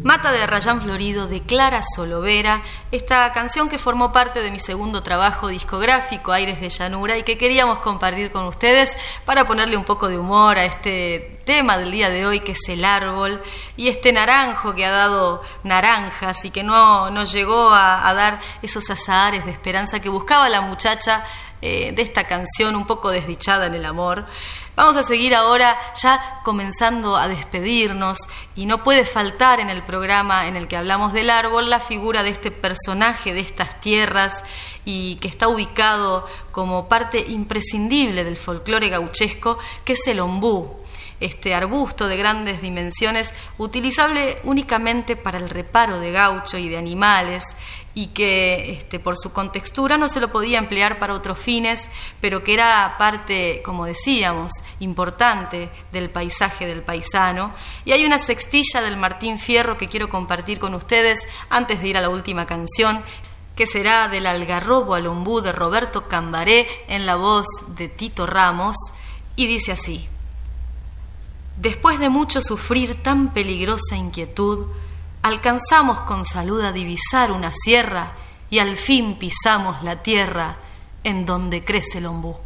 Mata de Arrayán Florido, de Clara Solovera, esta canción que formó parte de mi segundo trabajo discográfico, Aires de Llanura, y que queríamos compartir con ustedes para ponerle un poco de humor a este tema del día de hoy, que es el árbol, y este naranjo que ha dado naranjas y que no llegó a dar esos azahares de esperanza que buscaba la muchacha de esta canción un poco desdichada en el amor. Vamos a seguir ahora ya comenzando a despedirnos, y no puede faltar en el programa en el que hablamos del árbol la figura de este personaje de estas tierras y que está ubicado como parte imprescindible del folclore gauchesco, que es el ombú. Este arbusto de grandes dimensiones, utilizable únicamente para el reparo de gaucho y de animales, y que por su contextura no se lo podía emplear para otros fines, pero que era parte, como decíamos, importante del paisaje del paisano. Y hay una sextilla del Martín Fierro que quiero compartir con ustedes antes de ir a la última canción, que será del Algarrobo al ombú de Roberto Cambaré en la voz de Tito Ramos, y dice así: después de mucho sufrir tan peligrosa inquietud, alcanzamos con salud a divisar una sierra y al fin pisamos la tierra en donde crece el ombú.